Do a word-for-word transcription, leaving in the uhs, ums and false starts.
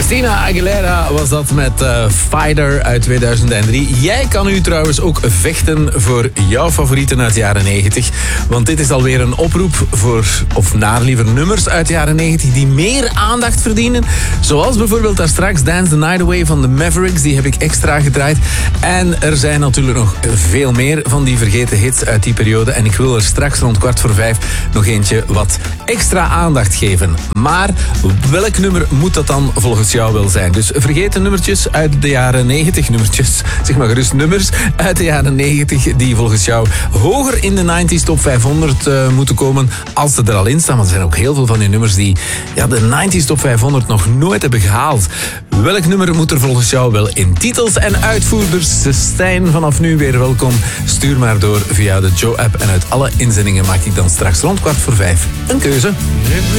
Christina Aguilera was dat met uh, Fighter uit tweeduizend drie. Jij kan nu trouwens ook vechten voor jouw favorieten uit de jaren negentig. Want dit is alweer een oproep voor, of naar liever, nummers uit de jaren negentig die meer aandacht verdienen. Zoals bijvoorbeeld daar straks Dance the Night Away van de Mavericks. Die heb ik extra gedraaid. En er zijn natuurlijk nog veel meer van die vergeten hits uit die periode. En ik wil er straks rond kwart voor vijf nog eentje wat extra aandacht geven. Maar welk nummer moet dat dan volgens jou wel zijn? Dus vergeten nummertjes uit de jaren negentig. Nummertjes, zeg maar gerust nummers uit de jaren negentig die volgens jou hoger in de nineties top vijfhonderd uh, moeten komen als ze er al in staan. Want er zijn ook heel veel van die nummers die ja, de nineties top vijfhonderd nog nooit hebben gehaald. Welk nummer moet er volgens jou wel in? Titels en uitvoerders, ze zijn vanaf nu weer welkom. Stuur maar door via de Joe-app en uit alle inzendingen maak ik dan straks rond kwart voor vijf een keuze.